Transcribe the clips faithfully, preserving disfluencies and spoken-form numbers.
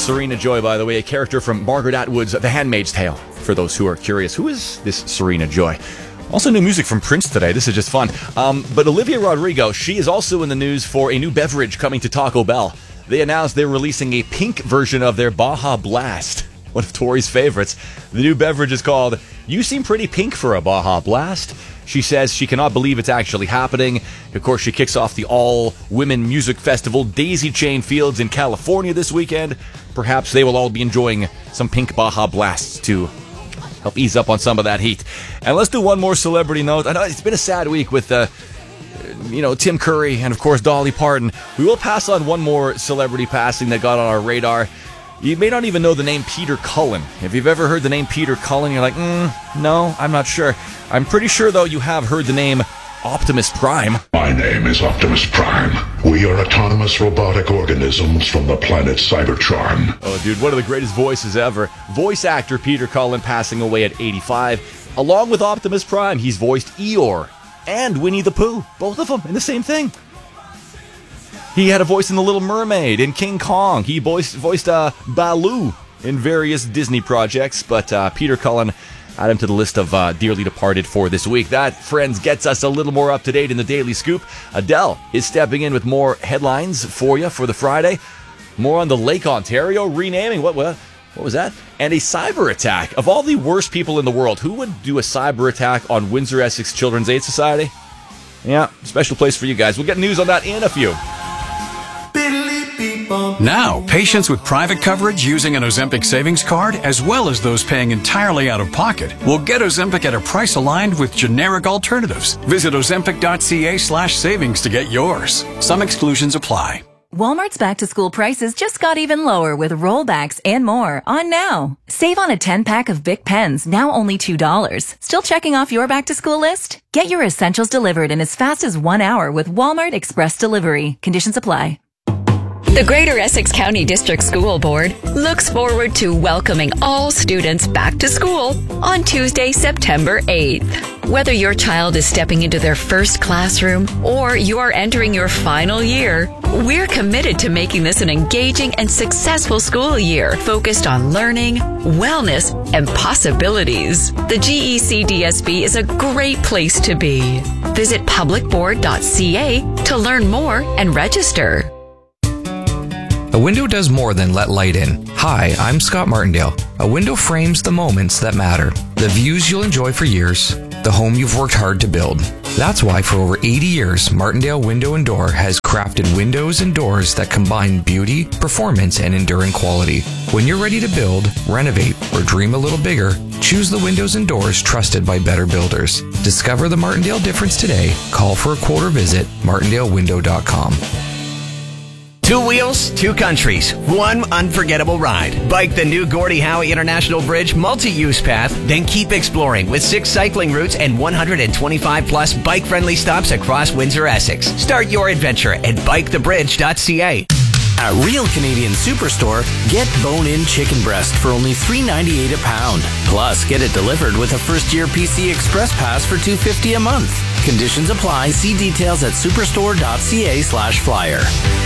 Serena Joy, by the way, a character from Margaret Atwood's The Handmaid's Tale. For those who are curious, who is this Serena Joy? Also new music from Prince today. This is just fun. Um, but Olivia Rodrigo, she is also in the news for a new beverage coming to Taco Bell. They announced they're releasing a pink version of their Baja Blast, one of Tori's favorites. The new beverage is called You Seem Pretty Pink for a Baja Blast. She says she cannot believe it's actually happening. Of course, she kicks off the all-women music festival Daisy Chain Fields in California this weekend. Perhaps they will all be enjoying some pink Baja Blasts to help ease up on some of that heat. And let's do one more celebrity note. I know it's been a sad week with, uh, you know, Tim Curry and, of course, Dolly Parton. We will pass on one more celebrity passing that got on our radar. You may not even know the name Peter Cullen. If you've ever heard the name Peter Cullen, you're like, mm, no, I'm not sure. I'm pretty sure, though, you have heard the name Optimus Prime. My name is Optimus Prime. We are autonomous robotic organisms from the planet Cybertron. Oh, dude, one of the greatest voices ever. Voice actor Peter Cullen passing away at eighty-five. Along with Optimus Prime, he's voiced Eeyore and Winnie the Pooh. Both of them in the same thing. He had a voice in The Little Mermaid, in King Kong. He voiced, voiced uh, Baloo in various Disney projects. But uh, Peter Cullen, add him to the list of uh, dearly departed for this week. That, friends, gets us a little more up to date in the Daily Scoop. Adele is stepping in with more headlines for you for the Friday. More on the Lake Ontario renaming. What, what, what was that? And a cyber attack. Of all the worst people in the world, who would do a cyber attack on Windsor Essex Children's Aid Society? Yeah, special place for you guys. We'll get news on that in a few. Now, patients with private coverage using an Ozempic savings card, as well as those paying entirely out of pocket, will get Ozempic at a price aligned with generic alternatives. Visit ozempic.ca slash savings to get yours. Some exclusions apply. Walmart's back-to-school prices just got even lower with rollbacks and more on now. Save on a ten-pack of Bic pens, now only two dollars. Still checking off your back-to-school list? Get your essentials delivered in as fast as one hour with Walmart Express Delivery. Conditions apply. The Greater Essex County District School Board looks forward to welcoming all students back to school on Tuesday, September eighth. Whether your child is stepping into their first classroom or you are entering your final year, we're committed to making this an engaging and successful school year focused on learning, wellness, and possibilities. The G E C D S B is a great place to be. Visit public board dot c a to learn more and register. A window does more than let light in. Hi, I'm Scott Martindale. A window frames the moments that matter, the views you'll enjoy for years, the home you've worked hard to build. That's why for over eighty years, Martindale Window and Door has crafted windows and doors that combine beauty, performance, and enduring quality. When you're ready to build, renovate, or dream a little bigger, choose the windows and doors trusted by better builders. Discover the Martindale difference today. Call for a quote or visit martindale window dot com. Two wheels, two countries, one unforgettable ride. Bike the new Gordie Howe International Bridge multi-use path, then keep exploring with six cycling routes and one hundred twenty-five plus bike-friendly stops across Windsor, Essex. Start your adventure at bike the bridge dot c a. At Real Canadian Superstore, get bone-in chicken breast for only three ninety-eight a pound. Plus, get it delivered with a first-year P C Express Pass for two fifty a month. Conditions apply. See details at superstore dot c a slash flyer.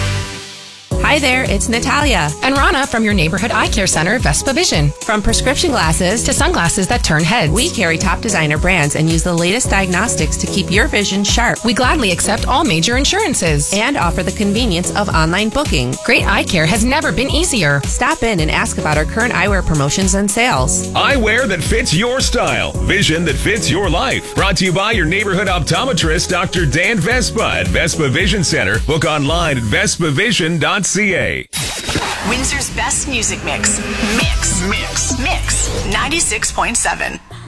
Hi there, it's Natalia and Rana from your neighborhood eye care center, Vespa Vision. From prescription glasses to sunglasses that turn heads, we carry top designer brands and use the latest diagnostics to keep your vision sharp. We gladly accept all major insurances and offer the convenience of online booking. Great eye care has never been easier. Stop in and ask about our current eyewear promotions and sales. Eyewear that fits your style, vision that fits your life. Brought to you by your neighborhood optometrist, Doctor Dan Vespa at Vespa Vision Center. Book online at vespa vision dot c a. Windsor's best music mix. Mix. Mix. Mix. ninety-six point seven.